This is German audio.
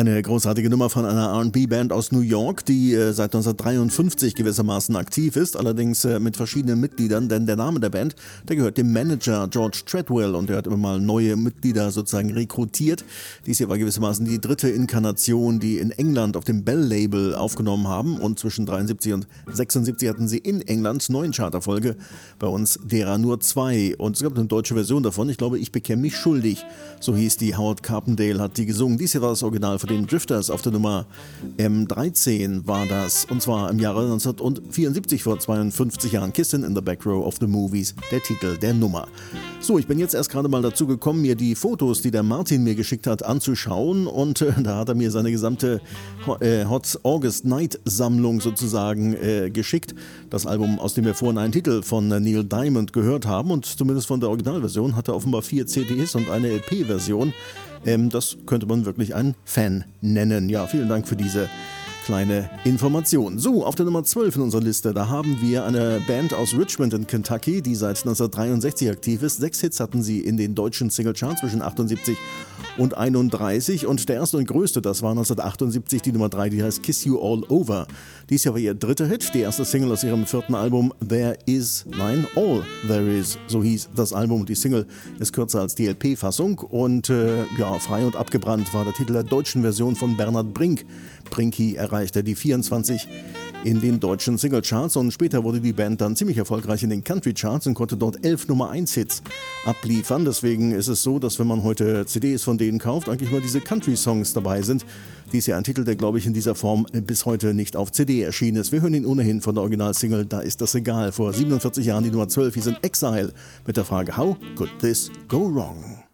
Eine großartige Nummer von einer R&B-Band aus New York, die seit 1953 gewissermaßen aktiv ist, allerdings mit verschiedenen Mitgliedern, denn der Name der Band, der gehört dem Manager George Treadwell und der hat immer mal neue Mitglieder sozusagen rekrutiert. Dies hier war gewissermaßen die dritte Inkarnation, die in England auf dem Bell-Label aufgenommen haben und zwischen 73 und 76 hatten sie in England 9 Charterfolge, bei uns derer nur 2 und es gab eine deutsche Version davon, ich glaube, ich bekäme mich schuldig, so hieß die, Howard Carpendale hat die gesungen. Dies hier war das Original von den Drifters auf der Nummer M13 war das, und zwar im Jahre 1974, vor 52 Jahren. Kissin' in the Back Row of the Movies, der Titel der Nummer. So, ich bin jetzt erst gerade mal dazu gekommen, mir die Fotos, die der Martin mir geschickt hat, anzuschauen und da hat er mir seine gesamte Hot August Night Sammlung sozusagen geschickt. Das Album, aus dem wir vorhin einen Titel von Neil Diamond gehört haben und zumindest von der Originalversion hat er offenbar 4 CDs und eine LP-Version. Das könnte man wirklich einen Fan nennen. Ja, vielen Dank für diese kleine Information. So, auf der Nummer 12 in unserer Liste, da haben wir eine Band aus Richmond in Kentucky, die seit 1963 aktiv ist. 6 Hits hatten sie in den deutschen Singlecharts zwischen 78 und 31 und der erste und größte, das war 1978 die Nummer 3, die heißt Kiss You All Over. Dies Jahr war ihr dritter Hit, die erste Single aus ihrem 4. Album All There Is, so hieß das Album. Die Single ist kürzer als die LP-Fassung und ja, Frei und abgebrannt war der Titel der deutschen Version von Bernhard Brink. Brinky erreichte die 24 in den deutschen Singlecharts und später wurde die Band dann ziemlich erfolgreich in den Country-Charts und konnte dort 11 Nummer-1-Hits abliefern. Deswegen ist es so, dass wenn man heute CDs von denen kauft, eigentlich nur diese Country-Songs dabei sind. Dies ist ja ein Titel, der, glaube ich, in dieser Form bis heute nicht auf CD erschienen ist. Wir hören ihn ohnehin von der Originalsingle, da ist das egal. Vor 47 Jahren die Nummer 12 hieß in Exile mit der Frage How could this go wrong?